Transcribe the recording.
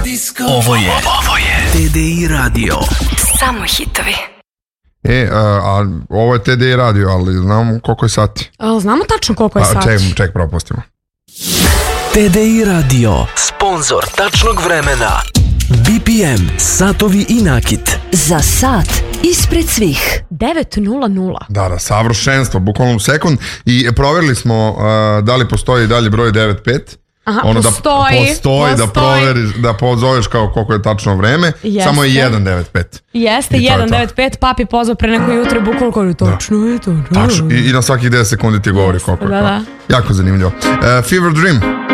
Ovo je TDI radio. Samo hitovi. A ovo je TDI radio, ali znamo koliko je sati. Znamo tačno koliko je sati. Ček, propustimo. TDI radio, sponzor tačnog vremena. BPM, satovi i nakit. Za sat ispred svih. 9:00. Da, savršenstvo, bukvalno u sekund. I provjerili smo da li postoji dalje broj 95. Aha, postoji, da proveriš, da pozoveš kao koliko je tačno vreme. Jeste. Samo je 195. Jeste, 195. Papi pozvao pre neko jutro, bukvalno koji je točno je to. I na svakih 10 sekundi ti govori koliko je. Da. Jako zanimljivo. Fever Dream.